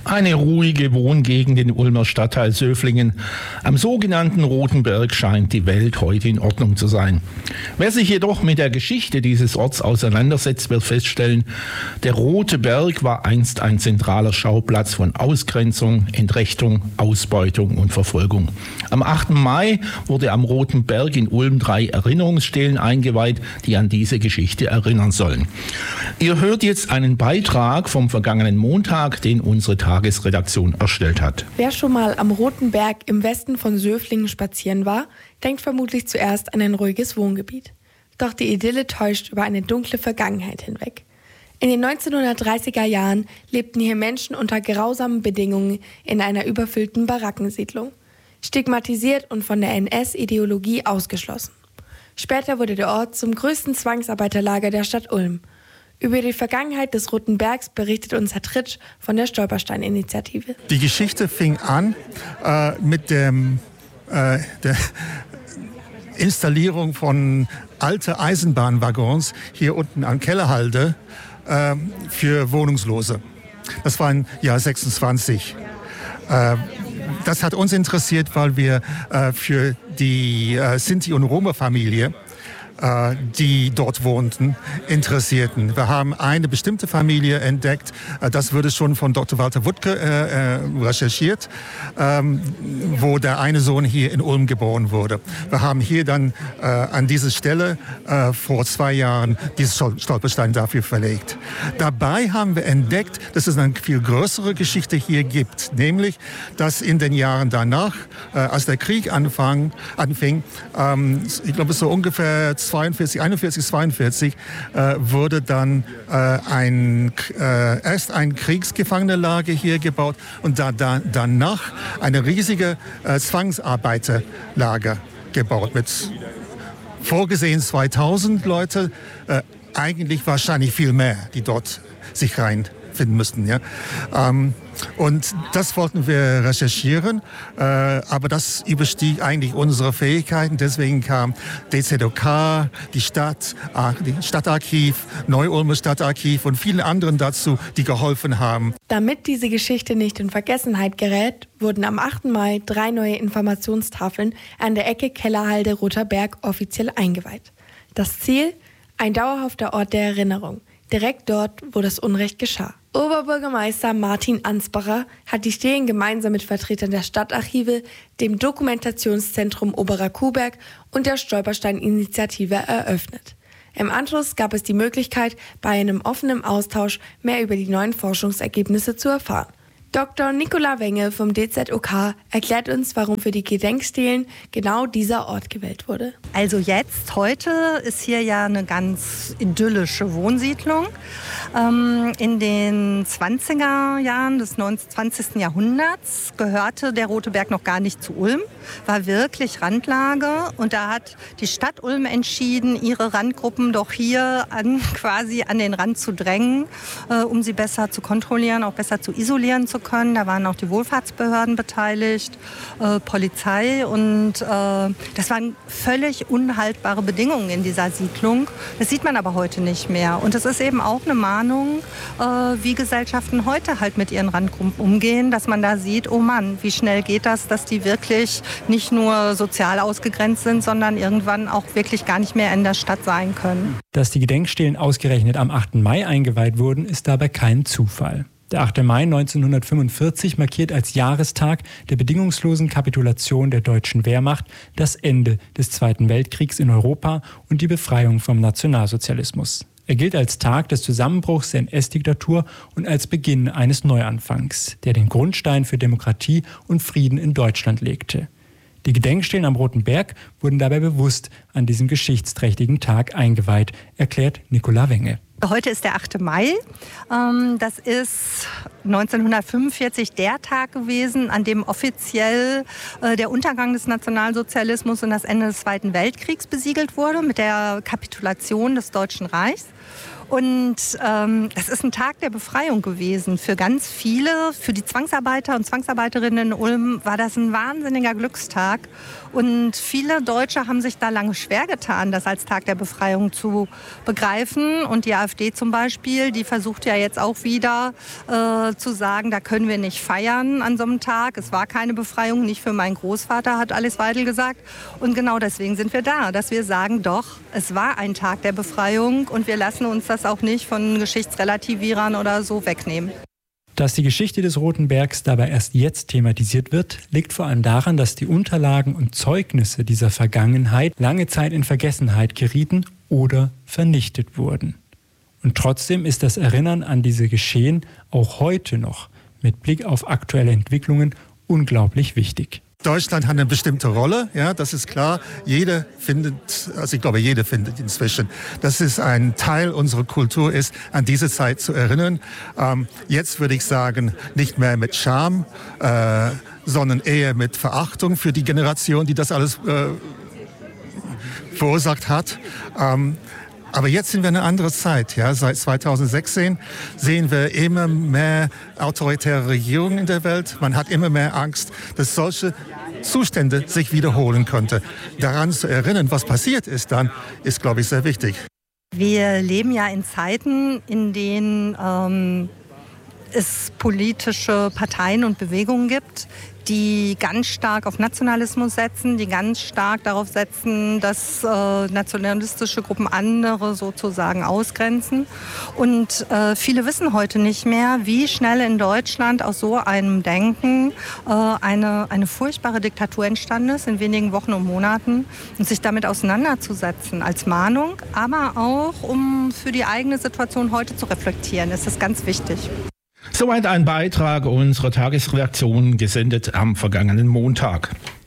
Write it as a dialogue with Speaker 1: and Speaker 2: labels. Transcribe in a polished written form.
Speaker 1: Eine ruhige Wohngegend in Ulmer Stadtteil Söflingen. Am sogenannten Roten Berg scheint die Welt heute in Ordnung zu sein. Wer sich jedoch mit der Geschichte dieses Orts auseinandersetzt, wird feststellen, der Rote Berg war einst ein zentraler Schauplatz von Ausgrenzung, Entrechtung, Ausbeutung und Verfolgung. Am 8. Mai wurde am Roten Berg in Ulm 3 Erinnerungsstelen eingeweiht, die an diese Geschichte erinnern sollen. Ihr hört jetzt einen Beitrag vom vergangenen Montag, den unsere Tagesredaktion erstellt hat.
Speaker 2: Wer schon mal am Roten Berg im Westen von Söflingen spazieren war, denkt vermutlich zuerst an ein ruhiges Wohngebiet. Doch die Idylle täuscht über eine dunkle Vergangenheit hinweg. In den 1930er Jahren lebten hier Menschen unter grausamen Bedingungen in einer überfüllten Barackensiedlung, stigmatisiert und von der NS-Ideologie ausgeschlossen. Später wurde der Ort zum größten Zwangsarbeiterlager der Stadt Ulm. Über die Vergangenheit des Roten Bergs berichtet uns Herr Tritsch von der Stolperstein-Initiative.
Speaker 3: Die Geschichte fing an mit der Installierung von alten Eisenbahnwaggons hier unten an Kellerhalde für Wohnungslose. Das war im Jahr 26. Das hat uns interessiert, weil wir für die Sinti- und Roma-Familie, die dort wohnten, interessierten. Wir haben eine bestimmte Familie entdeckt, das wurde schon von Dr. Walter Wuttke recherchiert, wo der eine Sohn hier in Ulm geboren wurde. Wir haben hier dann an diese Stelle vor 2 Jahren diesen Stolperstein dafür verlegt. Dabei haben wir entdeckt, dass es eine viel größere Geschichte hier gibt, nämlich, dass in den Jahren danach, als der Krieg anfing, ich glaube so ungefähr 41, wurde dann erst ein Kriegsgefangenenlager hier gebaut und danach eine riesige Zwangsarbeiterlager gebaut mit vorgesehen 2000 Leute, eigentlich wahrscheinlich viel mehr, die dort sich reinfinden müssten. Ja? Und das wollten wir recherchieren, aber das überstieg eigentlich unsere Fähigkeiten. Deswegen kam DZOK, die Stadtarchiv, Neu-Ulmer Stadtarchiv und viele anderen dazu, die geholfen haben.
Speaker 2: Damit diese Geschichte nicht in Vergessenheit gerät, wurden am 8. Mai 3 neue Informationstafeln an der Ecke Kellerhalde Roter Berg offiziell eingeweiht. Das Ziel? Ein dauerhafter Ort der Erinnerung, direkt dort, wo das Unrecht geschah. Oberbürgermeister Martin Ansbacher hat die Stelen gemeinsam mit Vertretern der Stadtarchive, dem Dokumentationszentrum Oberer Kuhberg und der Stolperstein-Initiative eröffnet. Im Anschluss gab es die Möglichkeit, bei einem offenen Austausch mehr über die neuen Forschungsergebnisse zu erfahren. Dr. Nicola Wenge vom DZOK erklärt uns, warum für die Gedenkstelen genau dieser Ort gewählt wurde.
Speaker 4: Also heute ist hier ja eine ganz idyllische Wohnsiedlung. In den 20er Jahren des 20. Jahrhunderts gehörte der Rote Berg noch gar nicht zu Ulm, war wirklich Randlage. Und da hat die Stadt Ulm entschieden, ihre Randgruppen doch hier quasi an den Rand zu drängen, um sie besser zu kontrollieren, auch besser zu isolieren zu können. Da waren auch die Wohlfahrtsbehörden beteiligt, Polizei und das waren völlig unhaltbare Bedingungen in dieser Siedlung. Das sieht man aber heute nicht mehr. Und es ist eben auch eine Mahnung, wie Gesellschaften heute halt mit ihren Randgruppen umgehen, dass man da sieht, oh Mann, wie schnell geht das, dass die wirklich nicht nur sozial ausgegrenzt sind, sondern irgendwann auch wirklich gar nicht mehr in der Stadt sein können.
Speaker 5: Dass die Gedenkstelen ausgerechnet am 8. Mai eingeweiht wurden, ist dabei kein Zufall. Der 8. Mai 1945 markiert als Jahrestag der bedingungslosen Kapitulation der deutschen Wehrmacht das Ende des Zweiten Weltkriegs in Europa und die Befreiung vom Nationalsozialismus. Er gilt als Tag des Zusammenbruchs der NS-Diktatur und als Beginn eines Neuanfangs, der den Grundstein für Demokratie und Frieden in Deutschland legte. Die Gedenkstelen am Roten Berg wurden dabei bewusst an diesem geschichtsträchtigen Tag eingeweiht, erklärt Nicola Wenge.
Speaker 4: Heute ist der 8. Mai. Das ist 1945 der Tag gewesen, an dem offiziell der Untergang des Nationalsozialismus und das Ende des Zweiten Weltkriegs besiegelt wurde mit der Kapitulation des Deutschen Reichs. Und es ist ein Tag der Befreiung gewesen für ganz viele. Für die Zwangsarbeiter und Zwangsarbeiterinnen in Ulm war das ein wahnsinniger Glückstag. Und viele Deutsche haben sich da lange schwer getan, das als Tag der Befreiung zu begreifen. Und die AfD zum Beispiel, die versucht ja jetzt auch wieder zu sagen, da können wir nicht feiern an so einem Tag. Es war keine Befreiung, nicht für meinen Großvater, hat Alice Weidel gesagt. Und genau deswegen sind wir da, dass wir sagen, doch, es war ein Tag der Befreiung und wir lassen uns das auch nicht von Geschichtsrelativierern oder so wegnehmen.
Speaker 5: Dass die Geschichte des Roten Bergs dabei erst jetzt thematisiert wird, liegt vor allem daran, dass die Unterlagen und Zeugnisse dieser Vergangenheit lange Zeit in Vergessenheit gerieten oder vernichtet wurden. Und trotzdem ist das Erinnern an diese Geschehen auch heute noch mit Blick auf aktuelle Entwicklungen unglaublich wichtig.
Speaker 3: Deutschland hat eine bestimmte Rolle, ja, das ist klar. Jeder findet inzwischen, dass es ein Teil unserer Kultur ist, an diese Zeit zu erinnern. Jetzt würde ich sagen, nicht mehr mit Scham, sondern eher mit Verachtung für die Generation, die das alles verursacht hat. Aber jetzt sind wir in einer anderen Zeit. Ja? Seit 2016 sehen wir immer mehr autoritäre Regierungen in der Welt. Man hat immer mehr Angst, dass solche Zustände sich wiederholen könnten. Daran zu erinnern, was passiert ist, dann ist, glaube ich, sehr wichtig.
Speaker 4: Wir leben ja in Zeiten, in denen es politische Parteien und Bewegungen gibt, die ganz stark auf Nationalismus setzen, die ganz stark darauf setzen, dass nationalistische Gruppen andere sozusagen ausgrenzen. Und viele wissen heute nicht mehr, wie schnell in Deutschland aus so einem Denken eine furchtbare Diktatur entstanden ist in wenigen Wochen und Monaten. Und sich damit auseinanderzusetzen als Mahnung, aber auch um für die eigene Situation heute zu reflektieren, ist das ganz wichtig.
Speaker 1: Soweit ein Beitrag unserer Tagesredaktion, gesendet am vergangenen Montag.